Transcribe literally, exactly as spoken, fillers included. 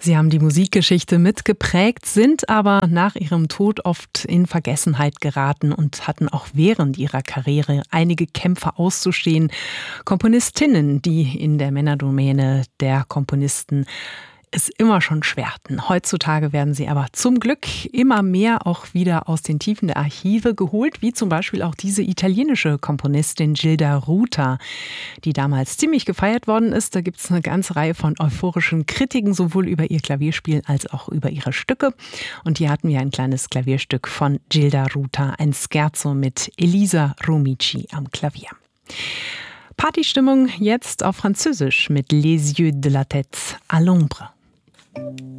Sie haben die Musikgeschichte mitgeprägt, sind aber nach ihrem Tod oft in Vergessenheit geraten und hatten auch während ihrer Karriere einige Kämpfe auszustehen. Komponistinnen, die in der Männerdomäne der Komponisten es immer schon schwer hatten. Heutzutage werden sie aber zum Glück immer mehr auch wieder aus den Tiefen der Archive geholt, wie zum Beispiel auch diese italienische Komponistin Gilda Ruta, die damals ziemlich gefeiert worden ist. Da gibt es eine ganze Reihe von euphorischen Kritiken, sowohl über ihr Klavierspiel als auch über ihre Stücke. Und hier hatten wir ein kleines Klavierstück von Gilda Ruta, ein Scherzo mit Elisa Romici am Klavier. Partystimmung jetzt auf Französisch mit Les yeux de la tête à l'ombre.